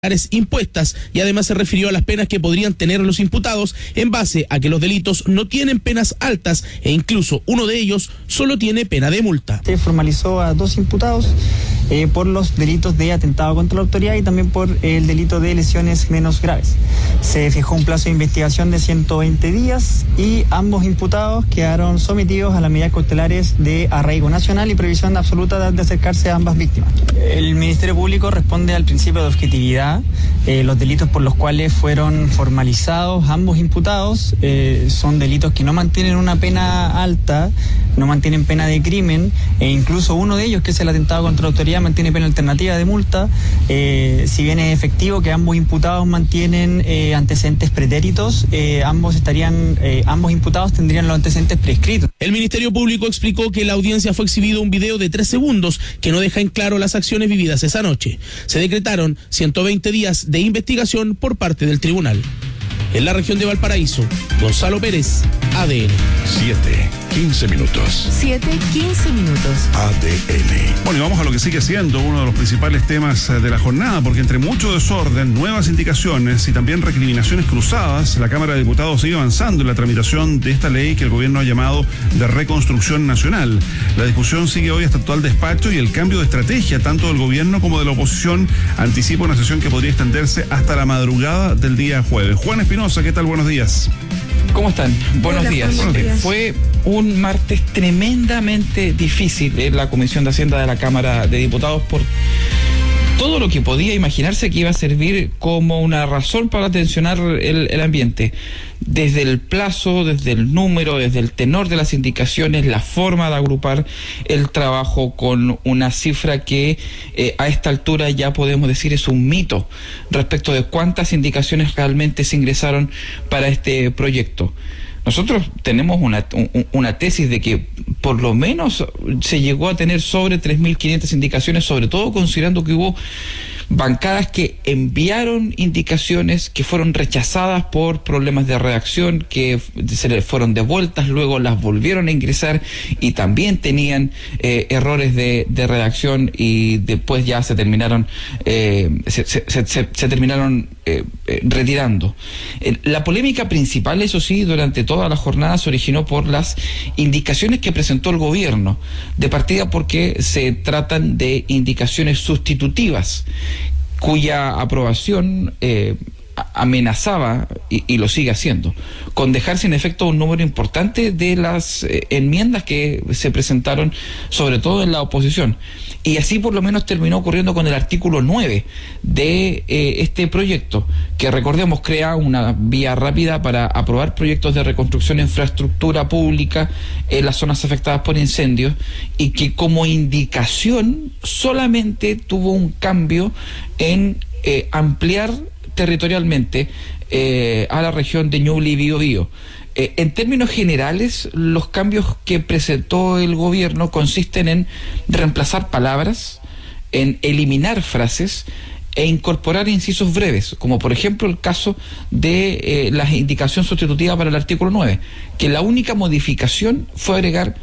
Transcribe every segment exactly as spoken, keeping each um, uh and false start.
impuestas, y además se refirió a las penas que podrían tener los imputados en base a que los delitos no tienen penas altas e incluso uno de ellos solo tiene pena de multa. Se formalizó a dos imputados eh, por los delitos de atentado contra la autoridad y también por el delito de lesiones menos graves. Se fijó un plazo de investigación de ciento veinte días y ambos imputados quedaron sometidos a las medidas cautelares de arraigo nacional y previsión absoluta de acercarse a ambas víctimas. El Ministerio Público responde al principio de objetividad. Eh, los delitos por los cuales fueron formalizados ambos imputados eh, son delitos que no mantienen una pena alta, no mantienen pena de crimen, e incluso uno de ellos, que es el atentado contra la autoridad, mantiene pena alternativa de multa. Eh, si bien es efectivo que ambos imputados mantienen eh, antecedentes pretéritos, eh, ambos estarían, eh, ambos imputados tendrían los antecedentes prescritos. El Ministerio Público explicó que en la audiencia fue exhibido un video de tres segundos que no deja en claro las acciones vividas esa noche. Se decretaron ciento veinte días de investigación por parte del tribunal. En la región de Valparaíso, Gonzalo Pérez, A D N. siete, quince minutos. siete, quince minutos. A D N. Bueno, y vamos a lo que sigue siendo uno de los principales temas de la jornada, porque entre mucho desorden, nuevas indicaciones y también recriminaciones cruzadas, la Cámara de Diputados sigue avanzando en la tramitación de esta ley que el gobierno ha llamado de reconstrucción nacional. La discusión sigue hoy hasta el actual despacho y el cambio de estrategia tanto del gobierno como de la oposición anticipa una sesión que podría extenderse hasta la madrugada del día jueves. Juan Espinosa, ¿qué tal? Buenos días. ¿Cómo están? Buenos Hola, días. buenos días. Fue un martes tremendamente difícil en la Comisión de Hacienda de la Cámara de Diputados por todo lo que podía imaginarse que iba a servir como una razón para tensionar el, el ambiente. Desde el plazo, desde el número, desde el tenor de las indicaciones, la forma de agrupar el trabajo con una cifra que eh, a esta altura ya podemos decir es un mito respecto de cuántas indicaciones realmente se ingresaron para este proyecto. Nosotros tenemos una, una tesis de que por lo menos se llegó a tener sobre tres mil quinientas indicaciones, sobre todo considerando que hubo bancadas que enviaron indicaciones que fueron rechazadas por problemas de redacción, que se les fueron devueltas, luego las volvieron a ingresar y también tenían eh, errores de, de redacción y después ya se terminaron eh, se, se, se, se terminaron eh, eh, retirando. Eh, la polémica principal, eso sí, durante toda la jornada se originó por las indicaciones que presentó el gobierno, de partida porque se tratan de indicaciones sustitutivas, cuya aprobación eh, amenazaba, y, y lo sigue haciendo, con dejar sin efecto un número importante de las eh, enmiendas que se presentaron, sobre todo en la oposición. Y así por lo menos terminó ocurriendo con el artículo nueve de eh, este proyecto, que recordemos crea una vía rápida para aprobar proyectos de reconstrucción de infraestructura pública en las zonas afectadas por incendios, y que como indicación solamente tuvo un cambio en eh, ampliar territorialmente eh, a la región de Ñuble y Biobío. Eh, en términos generales, los cambios que presentó el gobierno consisten en reemplazar palabras, en eliminar frases e incorporar incisos breves, como por ejemplo el caso de eh, la indicación sustitutiva para el artículo nueve, que la única modificación fue agregar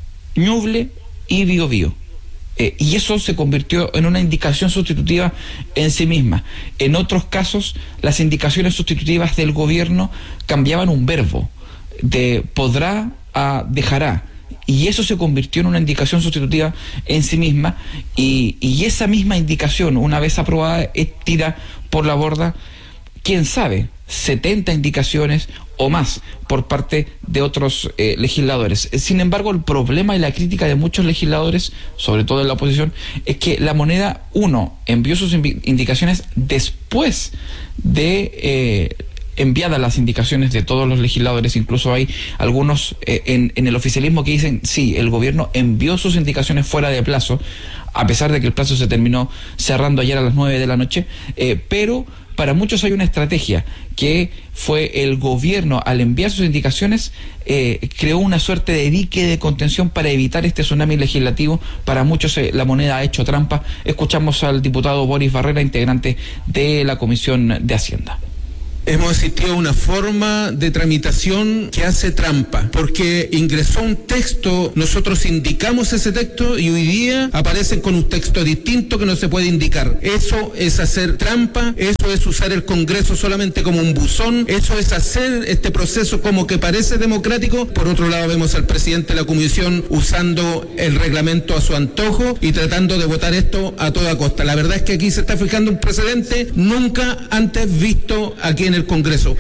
Ñuble y Biobío. Eh, y eso se convirtió en una indicación sustitutiva en sí misma. En otros casos, las indicaciones sustitutivas del gobierno cambiaban un verbo, de podrá a dejará, y eso se convirtió en una indicación sustitutiva en sí misma, y, y esa misma indicación, una vez aprobada, es tira por la borda, quién sabe, setenta indicaciones o más por parte de otros eh, legisladores. Sin embargo, el problema y la crítica de muchos legisladores, sobre todo en la oposición, es que la moneda, uno, envió sus indicaciones después de eh, enviadas las indicaciones de todos los legisladores. Incluso hay algunos eh, en, en el oficialismo que dicen, sí, el gobierno envió sus indicaciones fuera de plazo, a pesar de que el plazo se terminó cerrando ayer a las nueve de la noche, eh, pero para muchos hay una estrategia, que fue el gobierno, al enviar sus indicaciones, eh, creó una suerte de dique de contención para evitar este tsunami legislativo. Para muchos eh, la moneda ha hecho trampa. Escuchamos al diputado Boris Barrera, integrante de la Comisión de Hacienda. hemos asistido a una forma de tramitación que hace trampa, porque ingresó un texto, nosotros indicamos ese texto y hoy día aparecen con un texto distinto que no se puede indicar. Eso es hacer trampa, eso es usar el Congreso solamente como un buzón, eso es hacer este proceso como que parece democrático. Por otro lado, vemos al presidente de la Comisión usando el reglamento a su antojo y tratando de votar esto a toda costa. La verdad es que aquí se está fijando un precedente nunca antes visto aquí en el Congreso.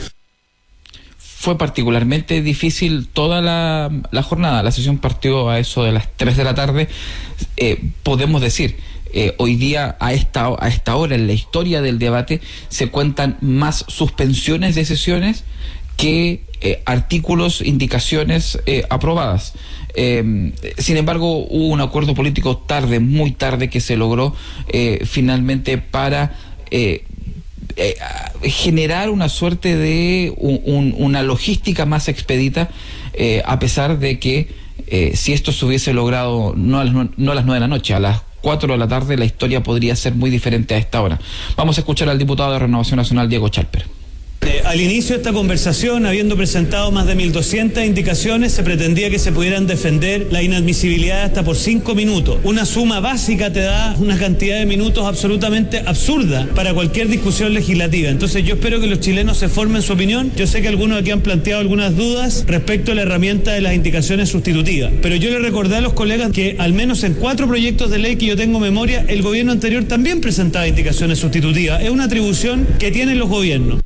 Fue particularmente difícil toda la, la jornada. La sesión partió a eso de las tres de la tarde. Eh, podemos decir, eh, hoy día a esta, a esta hora en la historia del debate se cuentan más suspensiones de sesiones que eh, artículos, indicaciones eh, aprobadas. Eh, sin embargo, hubo un acuerdo político tarde, muy tarde, que se logró eh, finalmente para eh, eh, generar una suerte de un, un, una logística más expedita, eh, a pesar de que eh, si esto se hubiese logrado no a las, no a las nueve de la noche, a las cuatro de la tarde, la historia podría ser muy diferente a esta hora. Vamos a escuchar al diputado de Renovación Nacional, Diego Chalper. Eh, al inicio de esta conversación, habiendo presentado más de mil doscientas indicaciones, se pretendía que se pudieran defender la inadmisibilidad hasta por cinco minutos. Una suma básica te da una cantidad de minutos absolutamente absurda para cualquier discusión legislativa. Entonces yo espero que los chilenos se formen su opinión. Yo sé que algunos aquí han planteado algunas dudas respecto a la herramienta de las indicaciones sustitutivas, pero yo le recordé a los colegas que al menos en cuatro proyectos de ley que yo tengo memoria, el gobierno anterior también presentaba indicaciones sustitutivas. Es una atribución que tienen los gobiernos.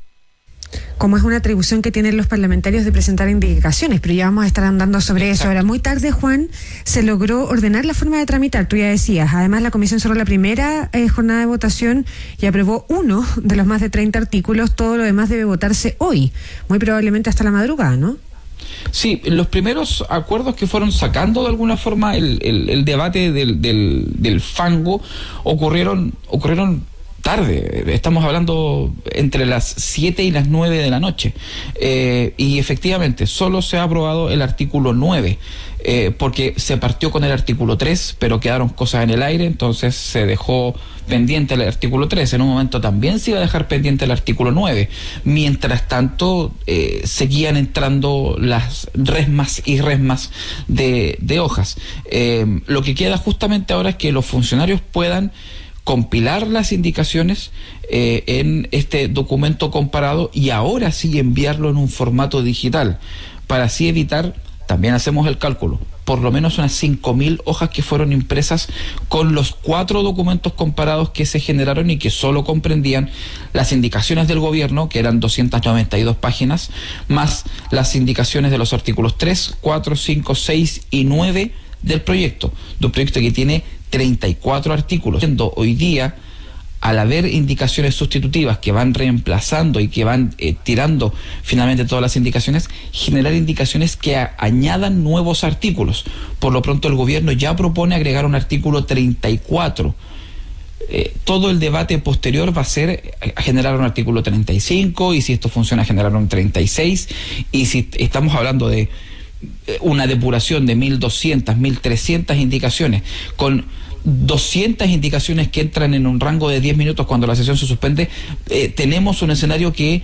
Como es una atribución que tienen los parlamentarios de presentar indicaciones, pero ya vamos a estar andando sobre eso. Ahora, muy tarde, Juan, se logró ordenar la forma de tramitar, tú ya decías. Además, la comisión cerró la primera eh, jornada de votación y aprobó uno de los más de treinta artículos. Todo lo demás debe votarse hoy, muy probablemente hasta la madrugada, ¿no? Sí, los primeros acuerdos que fueron sacando de alguna forma el, el, el debate del, del, del fango ocurrieron, ocurrieron tarde, estamos hablando entre las siete y las nueve de la noche, eh, y efectivamente solo se ha aprobado el artículo nueve, eh, porque se partió con el artículo tres, pero quedaron cosas en el aire, entonces se dejó pendiente el artículo tres. En un momento también se iba a dejar pendiente el artículo nueve. Mientras tanto, eh, seguían entrando las resmas y resmas de, de hojas. Eh, lo que queda justamente ahora es que los funcionarios puedan compilar las indicaciones eh, en este documento comparado y ahora sí enviarlo en un formato digital, para así evitar, también hacemos el cálculo, por lo menos unas cinco mil hojas que fueron impresas con los cuatro documentos comparados que se generaron y que solo comprendían las indicaciones del gobierno, que eran doscientas noventa y dos páginas, más las indicaciones de los artículos tres, cuatro, cinco, seis y nueve del proyecto, de un proyecto que tiene treinta y cuatro artículos. Hoy día, al haber indicaciones sustitutivas que van reemplazando y que van eh, tirando finalmente todas las indicaciones, generar indicaciones que a, añadan nuevos artículos. Por lo pronto el gobierno ya propone agregar un artículo treinta y cuatro. Eh, todo el debate posterior va a ser a generar un artículo treinta y cinco, y si esto funciona generar un treinta y seis, y si estamos hablando de una depuración de mil doscientas, mil trescientas indicaciones, con doscientas indicaciones que entran en un rango de diez minutos cuando la sesión se suspende, eh, tenemos un escenario que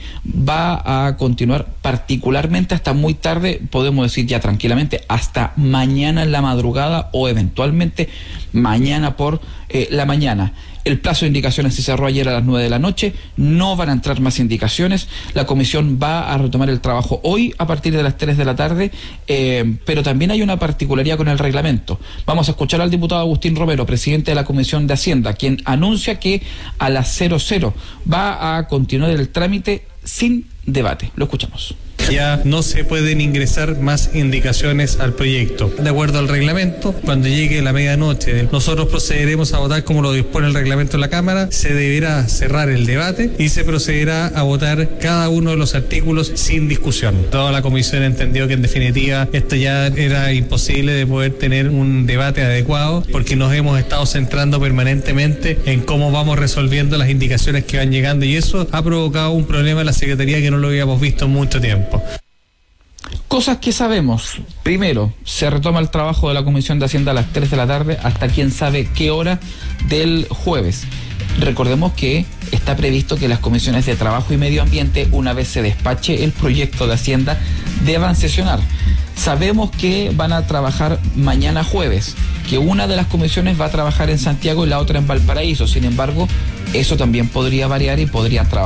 va a continuar particularmente hasta muy tarde, podemos decir ya tranquilamente, hasta mañana en la madrugada o eventualmente mañana por eh, la mañana. El plazo de indicaciones se cerró ayer a las nueve de la noche, no van a entrar más indicaciones, la comisión va a retomar el trabajo hoy a partir de las tres de la tarde, eh, pero también hay una particularidad con el reglamento. Vamos a escuchar al diputado Agustín Romero, presidente de la Comisión de Hacienda, quien anuncia que a las cero cero va a continuar el trámite sin debate. Lo escuchamos. Ya no se pueden ingresar más indicaciones al proyecto. De acuerdo al reglamento, cuando llegue la medianoche, nosotros procederemos a votar como lo dispone el reglamento de la Cámara, se deberá cerrar el debate y se procederá a votar cada uno de los artículos sin discusión. Toda la comisión entendió que en definitiva esto ya era imposible de poder tener un debate adecuado, porque nos hemos estado centrando permanentemente en cómo vamos resolviendo las indicaciones que van llegando, y eso ha provocado un problema en la Secretaría que no lo habíamos visto en mucho tiempo. Cosas que sabemos. Primero, se retoma el trabajo de la Comisión de Hacienda a las tres de la tarde hasta quién sabe qué hora del jueves. Recordemos que está previsto que las comisiones de Trabajo y Medio Ambiente, una vez se despache el proyecto de Hacienda, deban sesionar. Sabemos que van a trabajar mañana jueves, que una de las comisiones va a trabajar en Santiago y la otra en Valparaíso. Sin embargo, eso también podría variar y podría trabajar